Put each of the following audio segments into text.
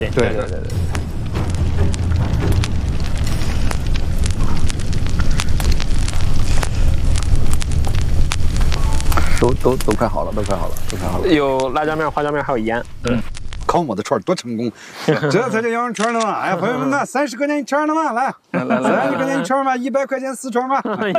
对。都快好了， 有辣椒面、花椒面，还有盐。 烤我的串多成功！这才叫羊肉串呢嘛！哎呀，朋友们呐，30块钱一串呢嘛，来，30块钱一串嘛，100块钱4串嘛！ 来，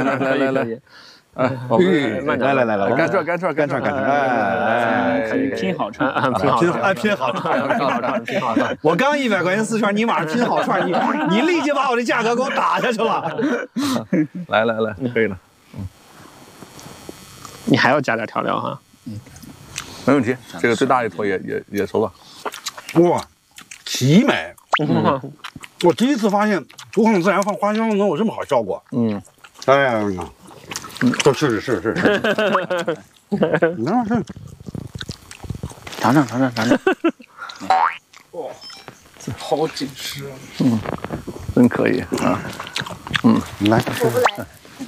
干串， 哎，拼好串， 拼好串！我刚100块钱4串，你马上拼好串，你立即把我的价格给我打下去了。 来，可以了。 你还要加点调料哈？ 没问题。这个最大一坨也熟了。 哇，奇美！我第一次发现煮很自然放花椒能有这么好效果。哎呀，都是。你看是， 尝尝。 哇，好紧实啊！ 真可以啊。 你来， 我不来。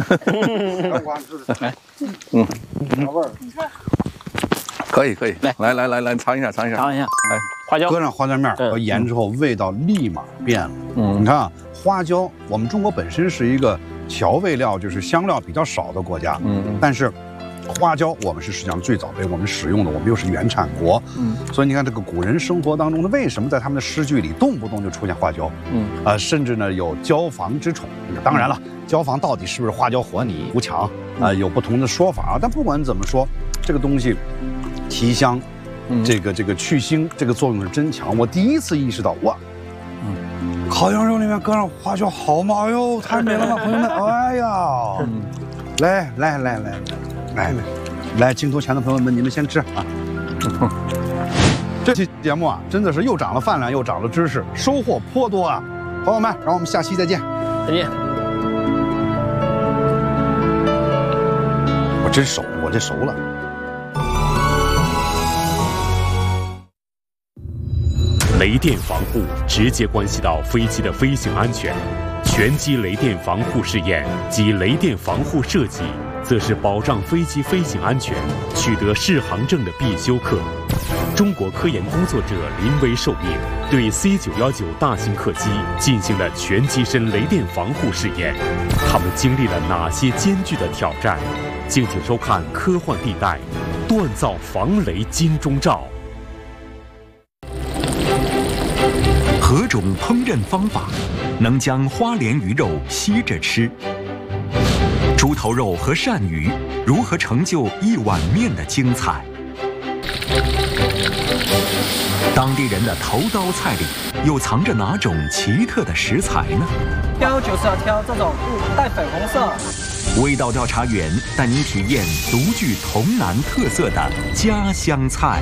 来， 啥味儿？ 可以，来，尝一下，来， 花椒搁上花椒面和盐之后，味道立马变了。你看啊，花椒，我们中国本身是一个调味料就是香料比较少的国家，但是花椒我们是实际上最早被我们使用的，我们又是原产国，所以你看这个古人生活当中的为什么在他们的诗句里动不动就出现花椒，甚至呢有椒房之宠。当然了，椒房到底是不是花椒和你无强有不同的说法啊。但不管怎么说，这个东西提香，这个去腥这个作用是真强。我第一次意识到哇，烤羊肉里面搁上花椒好吗？哎呦，太美了嘛，朋友们！哎呀，来，镜头前的朋友们，你们先吃啊。这期节目啊，真的是又长了饭量，又长了知识，收获颇多啊！朋友们，让我们下期再见。 再见。 我真熟，我这熟了。 雷电防护直接关系到飞机的飞行安全，全机雷电防护试验及雷电防护设计，则是保障飞机飞行安全、取得适航证的必修课。中国科研工作者临危受命，对 C919大型客机进行了全机身雷电防护试验。他们经历了哪些艰巨的挑战？敬请收看《科幻地带》，锻造防雷金钟罩。 何种烹饪方法能将花鲢鱼肉吸着吃？猪头肉和鳝鱼如何成就一碗面的精彩？当地人的头刀菜里又藏着哪种奇特的食材呢？ 挑就是要挑这种带粉红色。 味道调查员带您体验独具潼南特色的家乡菜。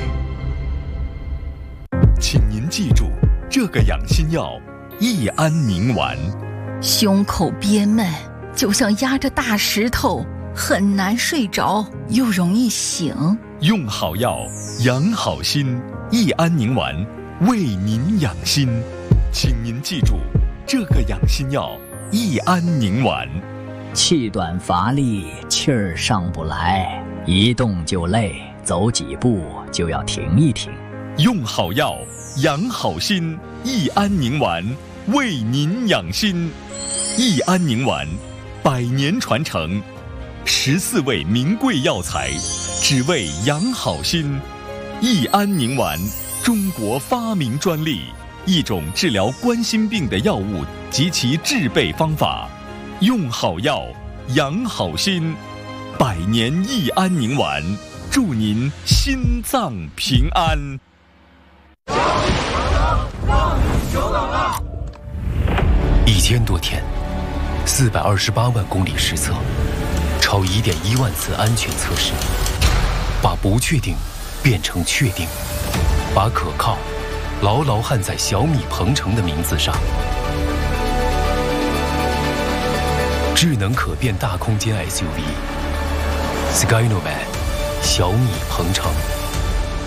请您记住这个养心药——益安宁丸。 胸口憋闷，就像压着大石头，很难睡着，又容易醒。 用好药，养好心。益安宁丸为您养心，请您记住这个养心药——益安宁丸。 气短乏力，气儿上不来，一动就累，走几步就要停一停。 用好药，养好心。益安宁丸为您养心。益安宁丸100年传承，14味名贵药材，只为养好心。益安宁丸，中国发明专利，一种治疗冠心病的药物及其制备方法。用好药，养好心。100年益安宁丸，祝您心脏平安。1000多天，428万公里实测，超1.1万次安全测试，把不确定变成确定，把可靠牢牢焊在小米鹏程的名字上。智能可变大空间 SUV Skynomad 小米鹏程。